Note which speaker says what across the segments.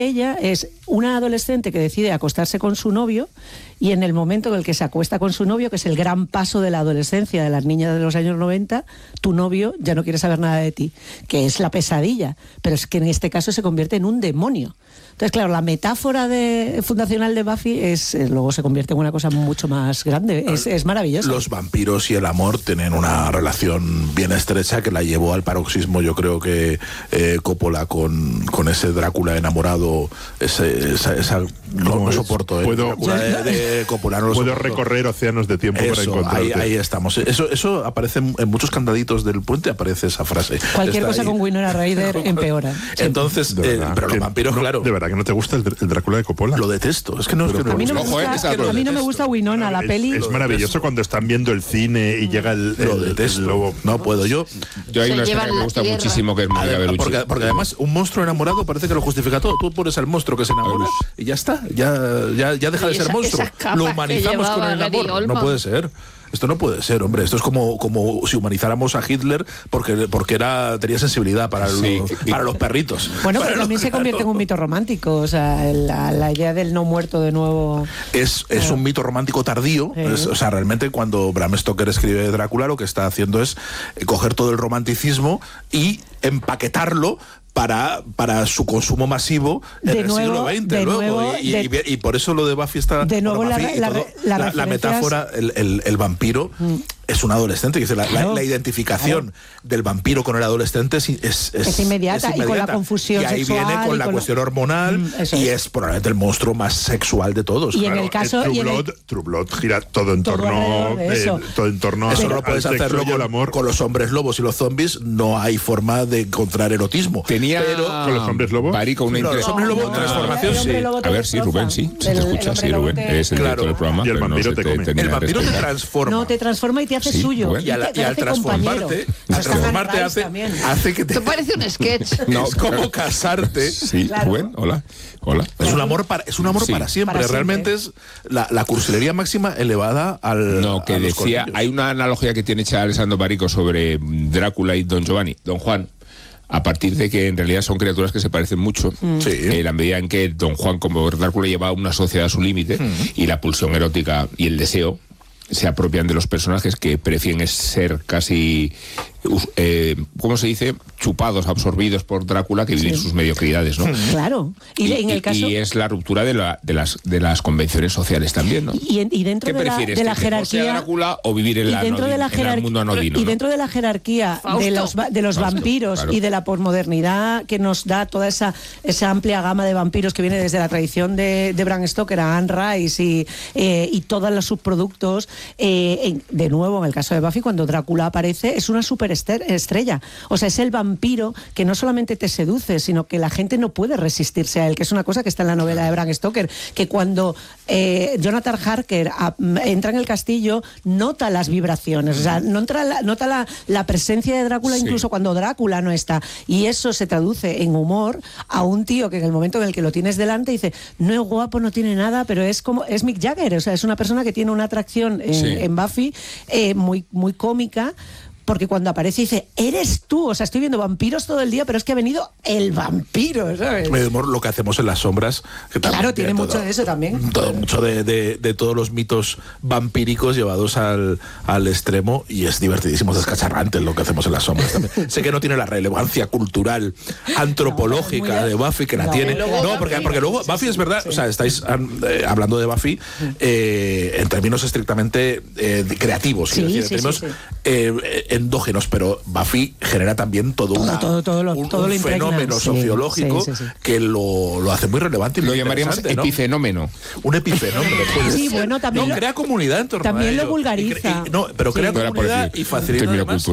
Speaker 1: Ella es una adolescente que decide acostarse con su novio, y en el momento en el que se acuesta con su novio, que es el gran paso de la adolescencia de las niñas de los años 90, tu novio ya no quiere saber nada de ti, que es la pesadilla, pero es que en este caso se convierte en un demonio. Entonces, claro, la metáfora fundacional de Buffy luego se convierte en una cosa mucho más grande. Es maravilloso.
Speaker 2: Los vampiros y el amor tienen una relación bien estrecha que la llevó al paroxismo, yo creo que Coppola con ese Drácula enamorado, no soporto. De Coppola, no lo
Speaker 3: puedo
Speaker 2: soporto.
Speaker 3: recorrer océanos de tiempo para encontrarte.
Speaker 2: Ahí estamos. Eso aparece en muchos candaditos del puente, aparece esa frase.
Speaker 1: Cualquier cosa con Winona Ryder empeora.
Speaker 2: Sí. Entonces, pero los vampiros, claro.
Speaker 3: ¿De verdad que no te gusta el Drácula de Coppola?
Speaker 2: Lo detesto. Es que no,
Speaker 1: a mí no me gusta Winona, la peli.
Speaker 3: Es maravilloso cuando están viendo el cine y llega el lobo.
Speaker 2: No puedo. Yo
Speaker 4: hay una escena que me gusta muchísimo, que es Mónica Bellucci.
Speaker 2: Porque además un monstruo enamorado parece que lo justifica todo. Tú pones al monstruo que se enamora y ya está. Ya deja de ser monstruo. Lo humanizamos con el amor. No puede ser. Esto no puede ser, hombre. Esto es como si humanizáramos a Hitler porque tenía sensibilidad para los perritos.
Speaker 1: Bueno, pero también se convierte en un mito romántico. O sea, la idea del no muerto de nuevo.
Speaker 2: Es un mito romántico tardío. O sea, realmente cuando Bram Stoker escribe Drácula, lo que está haciendo es coger todo el romanticismo y empaquetarlo para su consumo masivo en el siglo XX. Y por eso lo de Buffy está...
Speaker 1: De nuevo
Speaker 2: la metáfora, el vampiro... Es un adolescente, dice la identificación del vampiro con el adolescente es
Speaker 1: inmediata, y con la confusión
Speaker 2: sexual. Y ahí
Speaker 1: sexual,
Speaker 2: viene con la cuestión hormonal, y es probablemente el monstruo más sexual de todos.
Speaker 1: Y en el caso...
Speaker 3: True Blood gira todo en torno a...
Speaker 2: Eso no puedes hacerlo con los hombres lobos y los zombies, no hay forma de encontrar erotismo.
Speaker 4: Pero
Speaker 3: con los hombres lobos...
Speaker 2: Los hombres lobos, transformación, sí.
Speaker 4: A ver, sí, Rubén, sí. Se te escucha, sí, Rubén. Es el director del programa.
Speaker 3: Y el vampiro te come.
Speaker 2: El vampiro te transforma.
Speaker 1: No, te transforma y te hace suyo.
Speaker 4: Bueno.
Speaker 2: Y al transformarte hace que te...
Speaker 5: Esto parece un sketch.
Speaker 2: Es como casarte.
Speaker 4: Sí, Rubén, hola.
Speaker 2: Es un amor para siempre.
Speaker 1: Para
Speaker 2: realmente
Speaker 1: siempre.
Speaker 2: es la cursilería máxima elevada al...
Speaker 4: No, que decía, hay una analogía que tiene hecha Alessandro Barico sobre Drácula y Don Giovanni, Don Juan, a partir de que en realidad son criaturas que se parecen mucho. La medida en que Don Juan, como Drácula, lleva una sociedad a su límite, y la pulsión erótica y el deseo se apropian de los personajes, que prefieren ser casi, ¿cómo se dice?, chupados, absorbidos por Drácula, que vivir sus mediocridades, ¿no?
Speaker 1: Claro.
Speaker 4: Y es la ruptura de las convenciones sociales también, ¿no?
Speaker 1: Y dentro
Speaker 4: ¿Qué prefieres,
Speaker 1: de la
Speaker 4: que
Speaker 1: jerarquía,
Speaker 4: sea Drácula o vivir en el mundo anodino?
Speaker 1: Y dentro de la jerarquía de los vampiros, claro, y de la posmodernidad que nos da toda esa amplia gama de vampiros que viene desde la tradición de Bram Stoker a Anne Rice y todos los subproductos, de nuevo en el caso de Buffy, cuando Drácula aparece, es una superestrella. O sea, es el vampiro que no solamente te seduce, sino que la gente no puede resistirse a él, que es una cosa que está en la novela de Bram Stoker, que cuando Jonathan Harker entra en el castillo, nota las vibraciones, o sea, nota la presencia de Drácula, incluso cuando Drácula no está, y eso se traduce en humor a un tío que en el momento en el que lo tienes delante dice, no es guapo, no tiene nada, pero es Mick Jagger, o sea, es una persona que tiene una atracción en Buffy muy, muy cómica, porque cuando aparece dice, eres tú, o sea, estoy viendo vampiros todo el día, pero es que ha venido el vampiro, ¿sabes?
Speaker 2: Lo que hacemos en las sombras, que
Speaker 1: claro, tiene mucho de eso también.
Speaker 2: Mucho de todos los mitos vampíricos llevados al extremo, y es divertidísimo, descacharrante lo que hacemos en las sombras también. Sé que no tiene la relevancia cultural, antropológica de Buffy, que la tiene. No, porque luego Buffy es verdad, o sea, estáis hablando de Buffy en términos estrictamente creativos, en términos endógenos, pero Buffy genera también todo un fenómeno sociológico que lo hace muy relevante y
Speaker 4: lo llamaríamos epifenómeno.
Speaker 2: Un epifenómeno.
Speaker 1: Sí, bueno, también
Speaker 2: crea comunidad en torno a ello.
Speaker 1: También lo vulgariza.
Speaker 2: Pero crea comunidad y facilita además,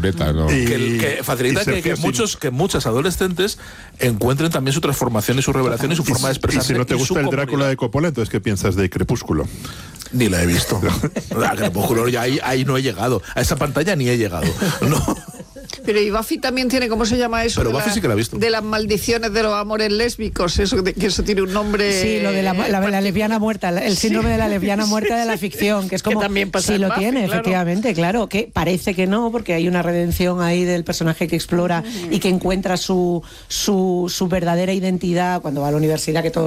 Speaker 2: que facilita que muchas adolescentes encuentren también su transformación y su revelación y su forma de expresarse.
Speaker 3: Y si no te gusta el Drácula de Coppola, entonces ¿qué piensas de Crepúsculo?
Speaker 2: Ni la he visto. A Crepúsculo ahí no he llegado. A esa pantalla ni he llegado. No.
Speaker 5: Pero y Buffy también tiene, ¿cómo se llama eso?
Speaker 2: Pero Buffy sí que la ha visto.
Speaker 5: De las maldiciones de los amores lésbicos, que eso tiene un nombre...
Speaker 1: Sí, lo de la lesbiana muerta, el síndrome de la lesbiana muerta de la ficción, que es como...
Speaker 5: Que también pasa
Speaker 1: sí, lo
Speaker 5: Buffy,
Speaker 1: tiene,
Speaker 5: claro.
Speaker 1: efectivamente, claro, que parece que no, porque hay una redención ahí del personaje que explora y que encuentra su verdadera identidad cuando va a la universidad, que todo